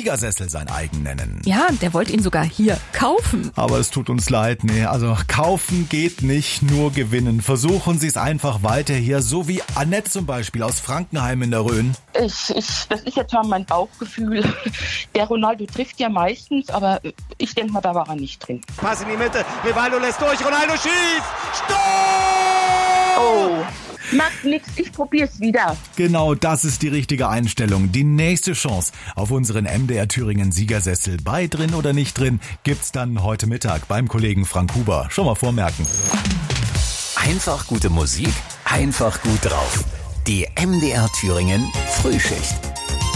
Siegersessel sein eigen nennen. Ja, der wollte ihn sogar hier kaufen. Aber es tut uns leid, nee, also kaufen geht nicht, nur gewinnen. Versuchen Sie es einfach weiter hier, so wie Annette zum Beispiel aus Frankenheim in der Rhön. Das ist jetzt mal mein Bauchgefühl. Der Ronaldo trifft ja meistens, aber ich denke mal, da war er nicht drin. Pass in die Mitte, Rivaldo lässt durch, Ronaldo schießt! Stopp! Oh, macht nix, ich probier's wieder. Genau, das ist die richtige Einstellung. Die nächste Chance auf unseren MDR Thüringen Siegersessel bei Drin oder nicht drin gibt's dann heute Mittag beim Kollegen Frank Huber. Schon mal vormerken. Einfach gute Musik, einfach gut drauf. Die MDR Thüringen Frühschicht.